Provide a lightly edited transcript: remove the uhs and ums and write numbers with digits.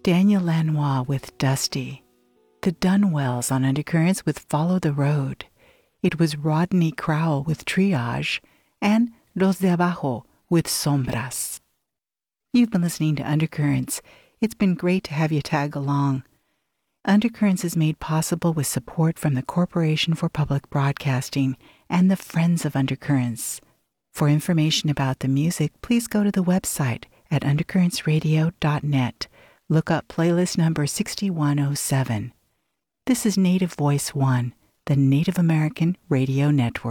Daniel Lanois with Dusty. The Dunwells on Undercurrents with Follow the Road. It was Rodney Crowell with Triage, and Los de Abajo with Sombras. You've been listening to Undercurrents. It's been great to have you tag along. Undercurrents is made possible with support from the Corporation for Public Broadcasting and the Friends of Undercurrents. For information about the music, please go to the website at undercurrentsradio.net. Look up playlist number 6107. This is Native Voice One, the Native American Radio Network.